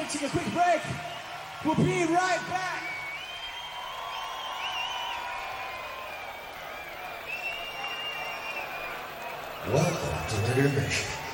take a quick break. We'll be right back. Welcome to intermission.